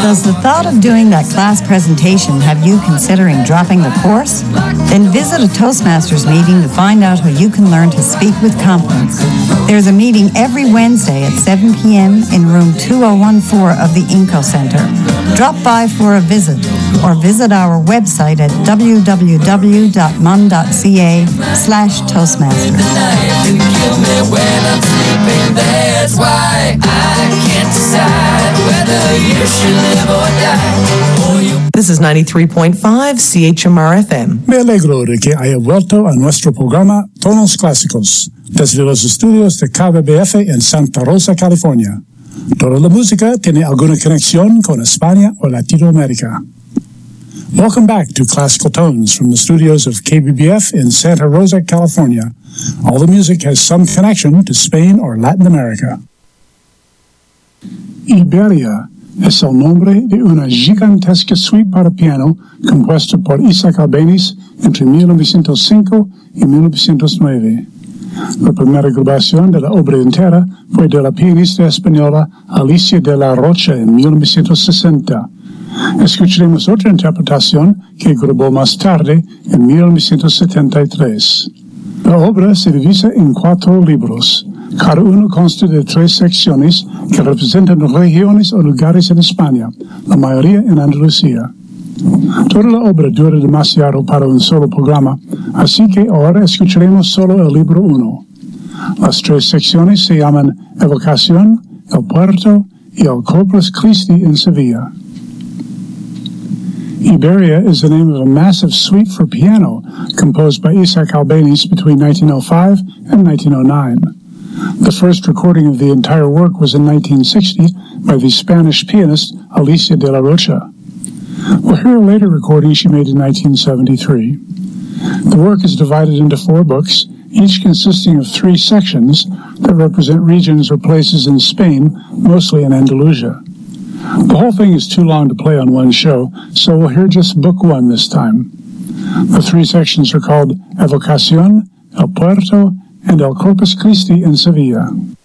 Does the thought of doing that class presentation have you considering dropping the course? Then visit a Toastmasters meeting to find out how you can learn to speak with confidence. There's a meeting every Wednesday at 7 p.m. in room 2014 of the Inco Center. Drop by for a visit or visit our website at www.mun.ca/Toastmasters. That's why I can't decide whether you should live or die. This is 93.5 CHMR-FM. Me alegro de que haya vuelto a nuestro programa Tonos Clásicos, desde los estudios de KBBF en Santa Rosa, California. Toda la música tiene alguna conexión con España o Latinoamérica. Welcome back to Classical Tones from the studios of KBBF in Santa Rosa, California. All the music has some connection to Spain or Latin America. Iberia es el nombre de una gigantesca suite para piano compuesta por Isaac Albéniz entre 1905 y 1909. La primera grabación de la obra entera fue de la pianista española Alicia de la Rocha en 1960. Escucharemos otra interpretación que grabó más tarde en 1973. La obra se divide en 4 libros. Cada uno consta de 3 secciones que representan regiones o lugares en España, la mayoría en Andalucía. Toda la obra dura demasiado para un solo programa, así que ahora escucharemos solo el libro 1. Las 3 secciones se llaman Evocación, El Puerto y El Corpus Christi en Sevilla. Iberia is the name of a massive suite for piano composed by Isaac Albéniz between 1905 and 1909. The first recording of the entire work was in 1960 by the Spanish pianist Alicia de la Rocha. We'll hear a later recording she made in 1973. The work is divided into 4 books, each consisting of 3 sections that represent regions or places in Spain, mostly in Andalusia. The whole thing is too long to play on one show, so we'll hear just Book 1 this time. The 3 sections are called Evocación, El Puerto, and El Corpus Christi in Sevilla.